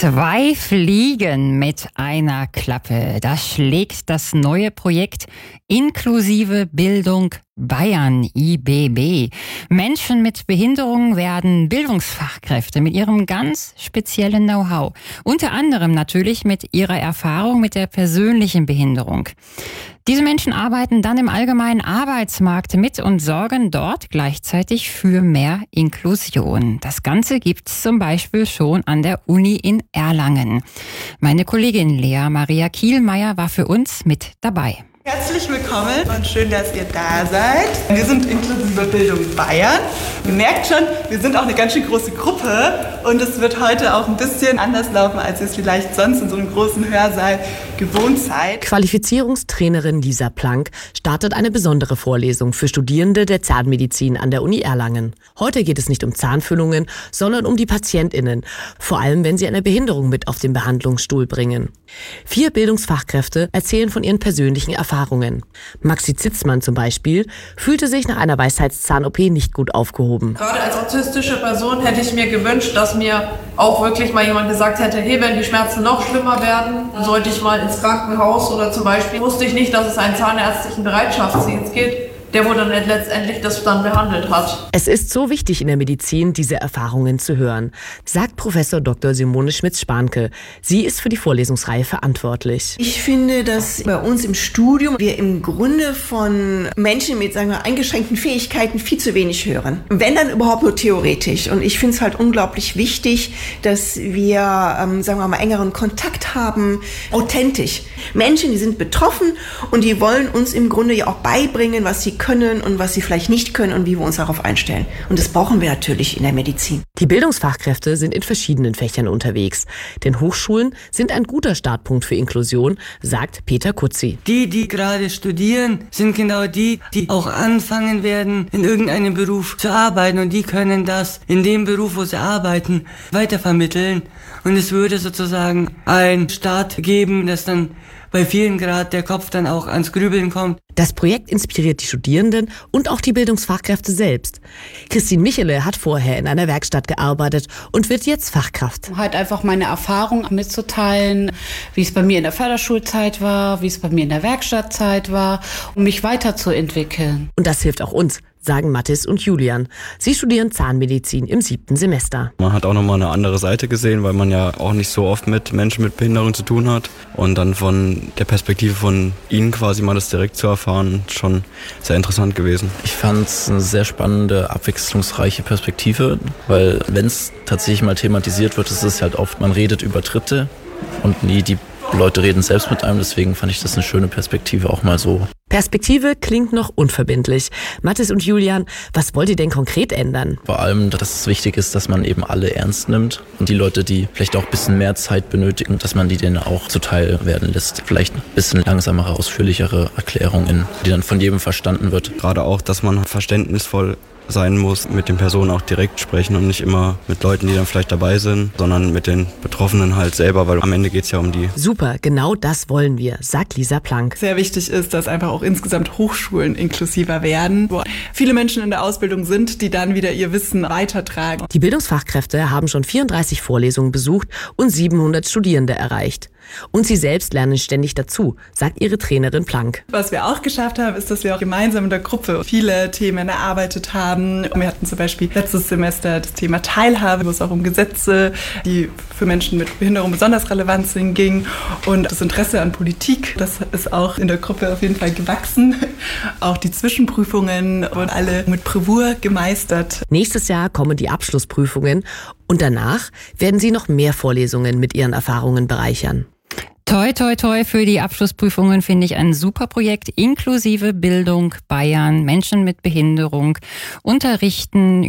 Zwei Fliegen mit einer Klappe. Das schlägt das neue Projekt Inklusive Bildung Bayern, IBB. Menschen mit Behinderung werden Bildungsfachkräfte mit ihrem ganz speziellen Know-how. Unter anderem natürlich mit ihrer Erfahrung mit der persönlichen Behinderung. Diese Menschen arbeiten dann im allgemeinen Arbeitsmarkt mit und sorgen dort gleichzeitig für mehr Inklusion. Das Ganze gibt's zum Beispiel schon an der Uni in Erlangen. Meine Kollegin Lea Maria Kielmeier war für uns mit dabei. Herzlich willkommen und schön, dass ihr da seid. Wir sind Inklusive Bildung Bayern. Ihr merkt schon, wir sind auch eine ganz schön große Gruppe und es wird heute auch ein bisschen anders laufen, als ihr es vielleicht sonst in so einem großen Hörsaal gewohnt seid. Qualifizierungstrainerin Lisa Plank startet eine besondere Vorlesung für Studierende der Zahnmedizin an der Uni Erlangen. Heute geht es nicht um Zahnfüllungen, sondern um die PatientInnen, vor allem wenn sie eine Behinderung mit auf den Behandlungsstuhl bringen. 4 Bildungsfachkräfte erzählen von ihren persönlichen Erfahrungen. Maxi Zitzmann zum Beispiel fühlte sich nach einer Weisheitszahn-OP nicht gut aufgehoben. Gerade als autistische Person hätte ich mir gewünscht, dass mir auch wirklich mal jemand gesagt hätte, hey, wenn die Schmerzen noch schlimmer werden, dann sollte ich mal ins Krankenhaus oder zum Beispiel wusste ich nicht, dass es einen zahnärztlichen Bereitschaftsdienst gibt, der wohl dann letztendlich das dann behandelt hat. Es ist so wichtig in der Medizin, diese Erfahrungen zu hören, sagt Professor Dr. Simone Schmitz-Spanke. Sie ist für die Vorlesungsreihe verantwortlich. Ich finde, dass bei uns im Studium wir im Grunde von Menschen mit, sagen wir, eingeschränkten Fähigkeiten viel zu wenig hören. Wenn dann überhaupt nur theoretisch. Und ich finde es halt unglaublich wichtig, dass wir, sagen wir mal, engeren Kontakt haben, authentisch. Menschen, die sind betroffen und die wollen uns im Grunde ja auch beibringen, was sie können und was sie vielleicht nicht können und wie wir uns darauf einstellen. Und das brauchen wir natürlich in der Medizin. Die Bildungsfachkräfte sind in verschiedenen Fächern unterwegs. Denn Hochschulen sind ein guter Startpunkt für Inklusion, sagt Peter Kutzi. Die gerade studieren, sind genau die auch anfangen werden, in irgendeinem Beruf zu arbeiten. Und die können das in dem Beruf, wo sie arbeiten, weitervermitteln. Und es würde sozusagen einen Start geben, dass dann bei vielen gerade der Kopf dann auch ans Grübeln kommt. Das Projekt inspiriert die Studierenden und auch die Bildungsfachkräfte selbst. Christine Michele hat vorher in einer Werkstatt gearbeitet und wird jetzt Fachkraft. Halt einfach meine Erfahrung mitzuteilen, wie es bei mir in der Förderschulzeit war, wie es bei mir in der Werkstattzeit war, um mich weiterzuentwickeln. Und das hilft auch uns, sagen Mathis und Julian. Sie studieren Zahnmedizin im 7. Semester. Man hat auch nochmal eine andere Seite gesehen, weil man ja auch nicht so oft mit Menschen mit Behinderung zu tun hat. Und dann von der Perspektive von ihnen quasi mal das direkt zu erfahren, schon sehr interessant gewesen. Ich fand es eine sehr spannende, abwechslungsreiche Perspektive, weil wenn es tatsächlich mal thematisiert wird, ist es halt oft, man redet über Dritte und nie die Leute reden selbst mit einem, deswegen fand ich das eine schöne Perspektive auch mal so. Perspektive klingt noch unverbindlich. Mathis und Julian, was wollt ihr denn konkret ändern? Vor allem, dass es wichtig ist, dass man eben alle ernst nimmt und die Leute, die vielleicht auch ein bisschen mehr Zeit benötigen, dass man die denen auch zuteil werden lässt. Vielleicht ein bisschen langsamere, ausführlichere Erklärungen, die dann von jedem verstanden wird. Gerade auch, dass man verständnisvoll sein muss, mit den Personen auch direkt sprechen und nicht immer mit Leuten, die dann vielleicht dabei sind, sondern mit den Betroffenen halt selber, weil am Ende geht es ja um die. Super, genau das wollen wir, sagt Lisa Plank. Sehr wichtig ist, dass einfach auch insgesamt Hochschulen inklusiver werden, wo viele Menschen in der Ausbildung sind, die dann wieder ihr Wissen weitertragen. Die Bildungsfachkräfte haben schon 34 Vorlesungen besucht und 700 Studierende erreicht. Und sie selbst lernen ständig dazu, sagt ihre Trainerin Plank. Was wir auch geschafft haben, ist, dass wir auch gemeinsam in der Gruppe viele Themen erarbeitet haben. Wir hatten zum Beispiel letztes Semester das Thema Teilhabe, wo es auch um Gesetze, die für Menschen mit Behinderung besonders relevant sind, ging. Und das Interesse an Politik, das ist auch in der Gruppe auf jeden Fall gewachsen. Auch die Zwischenprüfungen wurden alle mit Bravour gemeistert. Nächstes Jahr kommen die Abschlussprüfungen und danach werden sie noch mehr Vorlesungen mit ihren Erfahrungen bereichern. Toi, toi, toi für die Abschlussprüfungen, finde ich ein super Projekt. Inklusive Bildung Bayern, Menschen mit Behinderung unterrichten